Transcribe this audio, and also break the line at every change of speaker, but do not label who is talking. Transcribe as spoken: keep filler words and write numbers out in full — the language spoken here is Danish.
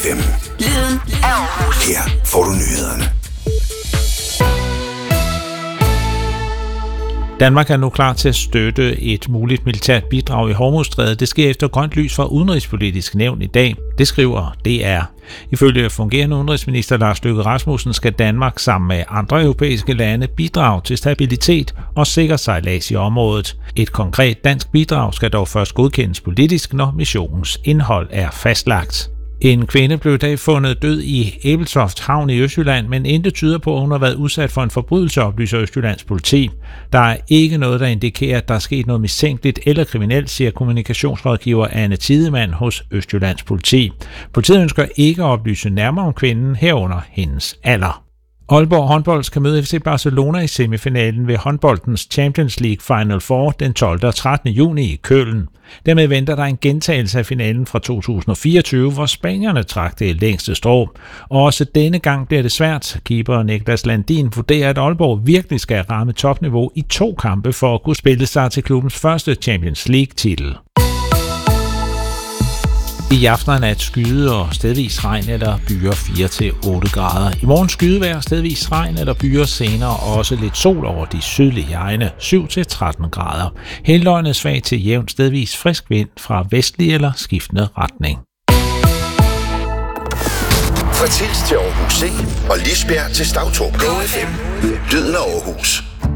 fem.
Lyden af Aarhus.
Her får du nyhederne.
Danmark er nu klar til at støtte et muligt militært bidrag i Hormuzstrædet. Det sker efter grønt lys fra Udenrigspolitisk Nævn i dag. Det skriver D R. Ifølge fungerende udenrigsminister Lars Løkke Rasmussen skal Danmark sammen med andre europæiske lande bidrage til stabilitet og sikker sejlads i området. Et konkret dansk bidrag skal dog først godkendes politisk, når missionens indhold er fastlagt. En kvinde blev i dag fundet død i Ebeltoft Havn i Østjylland, men intet tyder på, at hun har været udsat for en forbrydelse, oplyser Østjyllands politi. Der er ikke noget, der indikerer, at der er sket noget mistænkeligt eller kriminelt, siger kommunikationsrådgiver Anne Tidemand hos Østjyllands politi. Politiet ønsker ikke at oplyse nærmere om kvinden, herunder hendes alder. Aalborg håndbold skal møde F C Barcelona i semifinalen ved håndboldens Champions League Final Four den tolvte og trettende juni i Køln. Dermed venter der en gentagelse af finalen fra to tusind og fireogtyve, hvor spanierne trak det længste strå. Og også denne gang bliver det svært. Keeper Niklas Landin vurderer, at Aalborg virkelig skal ramme topniveau i to kampe for at kunne spille sig til klubbens første Champions League-titel. I aften er nat skyde og stedvis regn eller byer fire til otte grader. I morgen skydevejr, stedvis regn eller byer, senere også lidt sol over de sydlige egne, syv til tretten grader. Hele døgnet svag til jævn stedvis frisk vind fra vestlig eller skiftende retning.
Fra Tilst til Aarhus C og Lisbjerg til Stavtrup. Go F M. Lyden af Aarhus.